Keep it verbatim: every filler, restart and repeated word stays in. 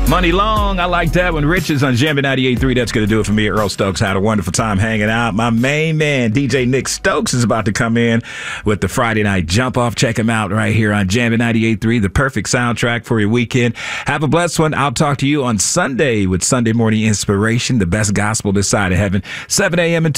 Money Long, I like that one. Rich is on Jammin' ninety-eight point three. That's going to do it for me. Earl Stokes had a wonderful time hanging out. My main man, D J Nick Stokes, is about to come in with the Friday night jump off. Check him out right here on Jammin' ninety-eight point three, the perfect soundtrack for your weekend. Have a blessed one. I'll talk to you on Sunday with Sunday Morning Inspiration, the best gospel this side of heaven, seven a.m. and